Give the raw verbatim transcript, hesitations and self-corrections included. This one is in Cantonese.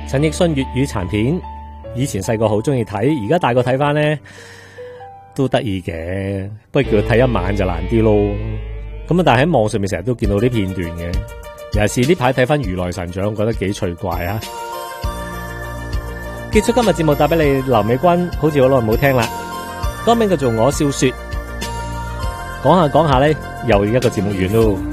陳奕迅粵語殘片，以前細個好中意睇，而家大個睇翻咧都得意嘅，不過叫佢睇一晚就難啲咯。咁啊，但係喺網上面成日都見到啲片段嘅，尤其是呢排睇翻《如來神掌》，覺得幾趣怪啊！結束今日節目，帶俾你劉美君，好似好耐冇聽啦。歌名叫做《我笑說》，講下講下咧，又一個節目完咯。